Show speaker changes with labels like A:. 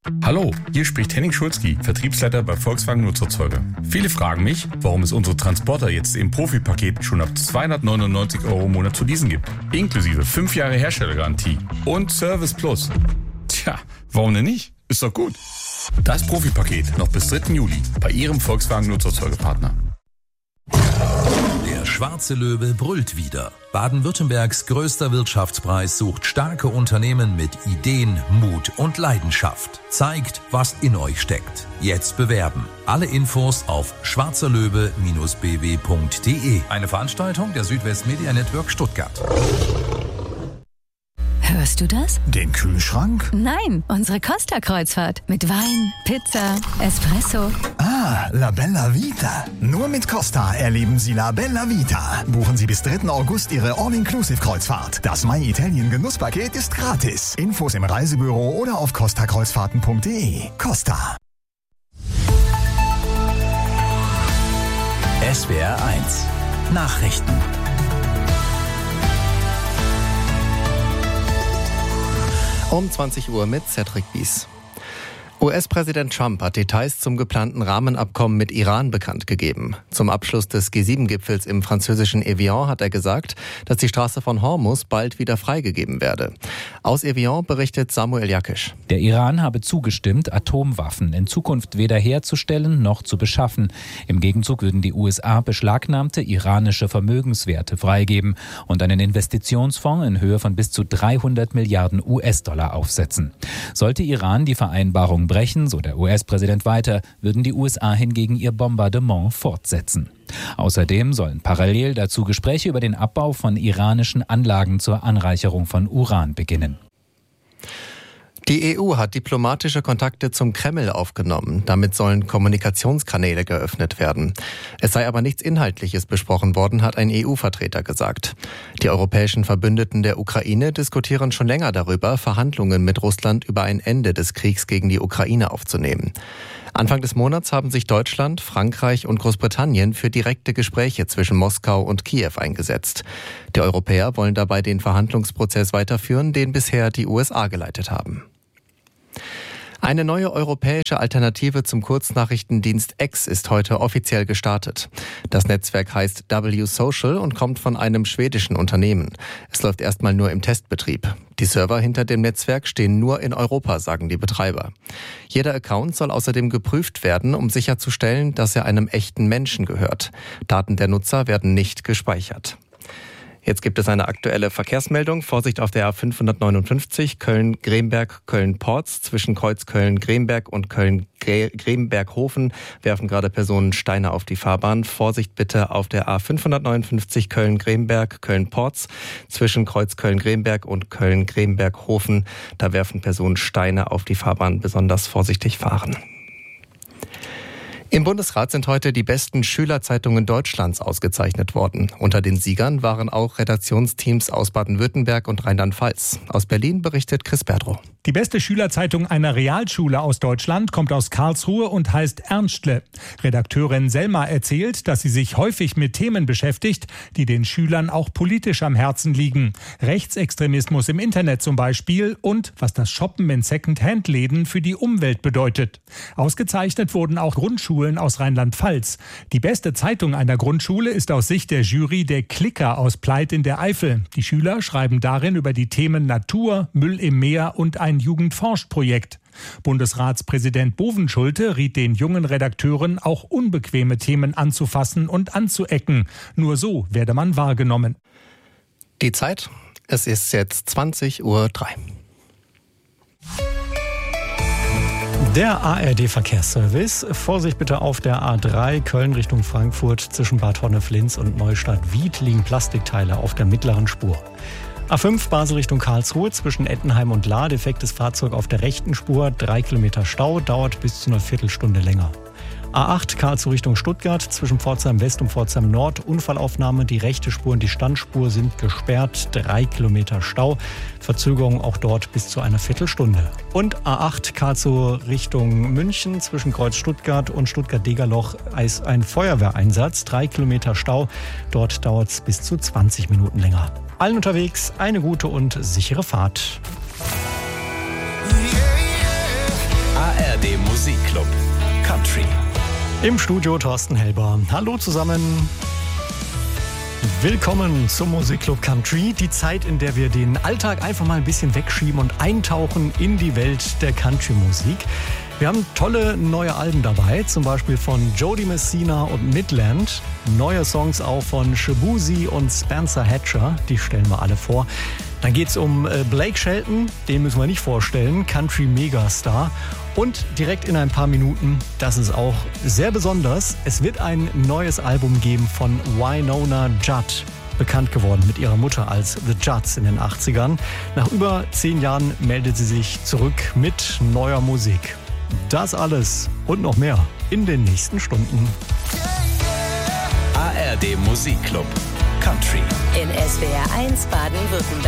A: Hallo, hier spricht Henning Schulzki, Vertriebsleiter bei Volkswagen Nutzerzeuger. Viele fragen mich, warum es unsere Transporter jetzt im Profi-Paket schon ab 299 € im Monat zu leasen gibt. Inklusive 5 Jahre Herstellergarantie und Service Plus. Tja, warum denn nicht? Ist doch gut. Das Profi-Paket noch bis 3. Juli bei Ihrem Volkswagen Nutzerzeugerpartner.
B: Der schwarze Löwe brüllt wieder. Baden-Württembergs größter Wirtschaftspreis sucht starke Unternehmen mit Ideen, Mut und Leidenschaft. Zeigt, was in euch steckt. Jetzt bewerben. Alle Infos auf schwarzerlöwe-bw.de. Eine Veranstaltung der Südwest Media Network Stuttgart.
C: Hörst du das?
D: Den Kühlschrank?
C: Nein, unsere Costa-Kreuzfahrt. Mit Wein, Pizza, Espresso.
D: Ah, La Bella Vita. Nur mit Costa erleben Sie La Bella Vita. Buchen Sie bis 3. August Ihre All-Inclusive-Kreuzfahrt. Das My Italien Genusspaket ist gratis. Infos im Reisebüro oder auf costakreuzfahrten.de. Costa.
E: SWR 1 Nachrichten.
F: Um 20 Uhr mit Cedric Bies. US-Präsident Trump hat Details zum geplanten Rahmenabkommen mit Iran bekannt gegeben. Zum Abschluss des G7-Gipfels im französischen Evian hat er gesagt, dass die Straße von Hormuz bald wieder freigegeben werde. Aus Evian berichtet Samuel Jakisch.
G: Der Iran habe zugestimmt, Atomwaffen in Zukunft weder herzustellen noch zu beschaffen. Im Gegenzug würden die USA beschlagnahmte iranische Vermögenswerte freigeben und einen Investitionsfonds in Höhe von bis zu 300 Milliarden US-Dollar aufsetzen. Sollte Iran die Vereinbarung brechen, so der US-Präsident weiter, würden die USA hingegen ihr Bombardement fortsetzen. Außerdem sollen parallel dazu Gespräche über den Abbau von iranischen Anlagen zur Anreicherung von Uran beginnen.
F: Die EU hat diplomatische Kontakte zum Kreml aufgenommen. Damit sollen Kommunikationskanäle geöffnet werden. Es sei aber nichts Inhaltliches besprochen worden, hat ein EU-Vertreter gesagt. Die europäischen Verbündeten der Ukraine diskutieren schon länger darüber, Verhandlungen mit Russland über ein Ende des Kriegs gegen die Ukraine aufzunehmen. Anfang des Monats haben sich Deutschland, Frankreich und Großbritannien für direkte Gespräche zwischen Moskau und Kiew eingesetzt. Die Europäer wollen dabei den Verhandlungsprozess weiterführen, den bisher die USA geleitet haben. Eine neue europäische Alternative zum Kurznachrichtendienst X ist heute offiziell gestartet. Das Netzwerk heißt W-Social und kommt von einem schwedischen Unternehmen. Es läuft erstmal nur im Testbetrieb. Die Server hinter dem Netzwerk stehen nur in Europa, sagen die Betreiber. Jeder Account soll außerdem geprüft werden, um sicherzustellen, dass er einem echten Menschen gehört. Daten der Nutzer werden nicht gespeichert. Jetzt gibt es eine aktuelle Verkehrsmeldung. Vorsicht auf der A559 Köln-Gremberg, Köln-Porz. Zwischen Kreuz Köln-Gremberg und Köln-Gremberg-Hofen werfen gerade Personen Steine auf die Fahrbahn. Vorsicht bitte auf der A559 Köln-Gremberg, Köln-Porz. Zwischen Kreuz Köln-Gremberg und Köln-Gremberg-Hofen. Da werfen Personen Steine auf die Fahrbahn. Besonders vorsichtig fahren. Im Bundesrat sind heute die besten Schülerzeitungen Deutschlands ausgezeichnet worden. Unter den Siegern waren auch Redaktionsteams aus Baden-Württemberg und Rheinland-Pfalz. Aus Berlin berichtet Chris Berdrow.
H: Die beste Schülerzeitung einer Realschule aus Deutschland kommt aus Karlsruhe und heißt Ernstle. Redakteurin Selma erzählt, dass sie sich häufig mit Themen beschäftigt, die den Schülern auch politisch am Herzen liegen. Rechtsextremismus im Internet zum Beispiel und was das Shoppen in Second-Hand-Läden für die Umwelt bedeutet. Ausgezeichnet wurden auch Grundschulen aus Rheinland-Pfalz. Die beste Zeitung einer Grundschule ist aus Sicht der Jury der Klicker aus Pleit in der Eifel. Die Schüler schreiben darin über die Themen Natur, Müll im Meer und ein Jugendforscht-Projekt. Bundesratspräsident Bovenschulte riet den jungen Redakteuren, auch unbequeme Themen anzufassen und anzuecken. Nur so werde man wahrgenommen.
F: Die Zeit, es ist jetzt 20:03 Uhr.
I: Der ARD-Verkehrsservice. Vorsicht bitte auf der A3 Köln Richtung Frankfurt. Zwischen Bad Honnef-Linz und Neustadt-Wied liegen Plastikteile auf der mittleren Spur. A5 Basel Richtung Karlsruhe zwischen Ettenheim und Lahr. Defektes Fahrzeug auf der rechten Spur. 3 Kilometer Stau, dauert bis zu einer Viertelstunde länger. A8 Karlsruhe Richtung Stuttgart zwischen Pforzheim West und Pforzheim Nord. Unfallaufnahme, die rechte Spur und die Standspur sind gesperrt. 3 Kilometer Stau. Verzögerung auch dort bis zu einer Viertelstunde. Und A8 Karlsruhe Richtung München zwischen Kreuz Stuttgart und Stuttgart-Degerloch ist ein Feuerwehreinsatz. 3 Kilometer Stau. Dort dauert es bis zu 20 Minuten länger. Allen unterwegs eine gute und sichere Fahrt.
E: Musikclub Country.
I: Im Studio Thorsten Helber. Hallo zusammen. Willkommen zum Musikclub Country. Die Zeit, in der wir den Alltag einfach mal ein bisschen wegschieben und eintauchen in die Welt der Country-Musik. Wir haben tolle neue Alben dabei, zum Beispiel von Jody Messina und Midland. Neue Songs auch von Shaboozey und Spencer Hatcher, die stellen wir alle vor. Dann geht's um Blake Shelton, den müssen wir nicht vorstellen, Country-Megastar. Und direkt in ein paar Minuten, das ist auch sehr besonders, es wird ein neues Album geben von Wynonna Judd, bekannt geworden mit ihrer Mutter als The Judds in den 80ern. Nach über 10 Jahren meldet sie sich zurück mit neuer Musik. Das alles und noch mehr in den nächsten Stunden.
E: ARD Musikclub Country
J: in SWR 1 Baden-Württemberg.